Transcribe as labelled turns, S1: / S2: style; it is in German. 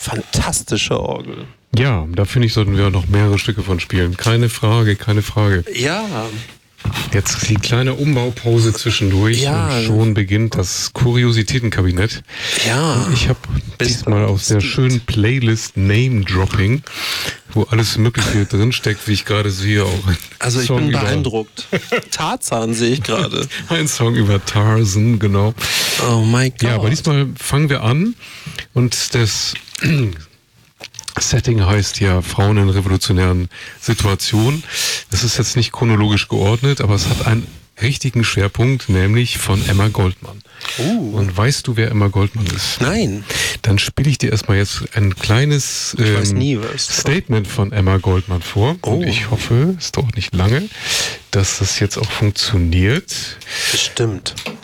S1: fantastische Orgel.
S2: Ja, da finde ich, sollten wir noch mehrere Stücke von spielen. Keine Frage.
S1: Ja.
S2: Jetzt die kleine Umbaupause zwischendurch und schon beginnt das Kuriositätenkabinett.
S1: Ja.
S2: Und ich habe diesmal aus der schönen Playlist Name Dropping, wo alles Mögliche drinsteckt, wie ich gerade sehe, auch
S1: also ich bin beeindruckt. Tarzan sehe ich gerade.
S2: Ein Song über Tarzan, genau.
S1: Oh mein Gott.
S2: Ja, aber diesmal fangen wir an und das Setting heißt ja Frauen in revolutionären Situationen. Das ist jetzt nicht chronologisch geordnet, aber es hat einen richtigen Schwerpunkt, nämlich von Emma Goldman. Und weißt du, wer Emma Goldman ist?
S1: Nein.
S2: Dann spiele ich dir erstmal jetzt ein kleines Statement von Emma Goldman vor. Und ich hoffe, es dauert nicht lange, dass das jetzt auch funktioniert.
S1: Bestimmt.